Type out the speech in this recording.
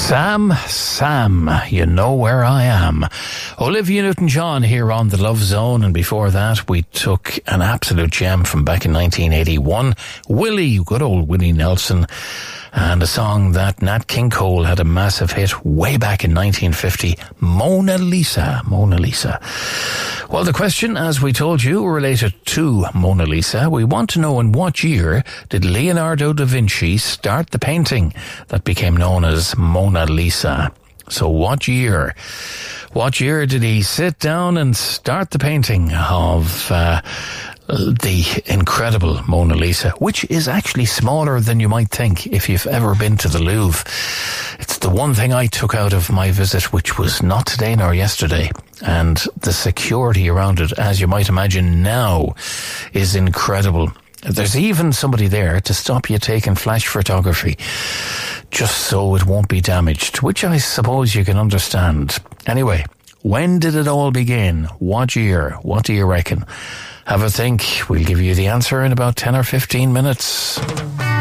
Sam, you know where I am. Olivia Newton-John here on The Love Zone, and before that we took an absolute gem from back in 1981, Willie, good old Willie Nelson, and a song that Nat King Cole had a massive hit way back in 1950, Mona Lisa. Well, the question, as we told you, related to Mona Lisa. We want to know, in what year did Leonardo da Vinci start the painting that became known as Mona Lisa? So what year did he sit down and start the painting of the incredible Mona Lisa, which is actually smaller than you might think if you've ever been to the Louvre? It's the one thing I took out of my visit, which was not today nor yesterday. And the security around it, as you might imagine now, is incredible. There's even somebody there to stop you taking flash photography, just so it won't be damaged, which I suppose you can understand. Anyway, when did it all begin? What year? What do you reckon? Have a think. We'll give you the answer in about 10 or 15 minutes.